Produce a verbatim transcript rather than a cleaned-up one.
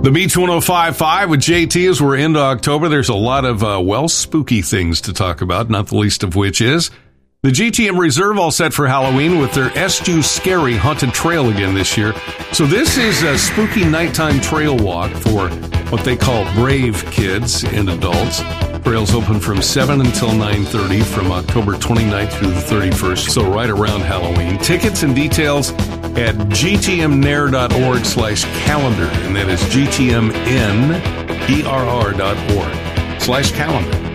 The Beach one oh five point five with J T as we're into October. There's a lot of, uh, well, spooky things to talk about, not the least of which is the G T M Reserve all set for Halloween with their Estu Scary Haunted Trail again this year. So this is a spooky nighttime trail walk for what they call brave kids and adults. Trails open from seven until nine thirty from October twenty-ninth through the thirty-first, so right around Halloween. Tickets and details at gtmnair.org slash calendar, and that is gtmnerr dot org slash calendar.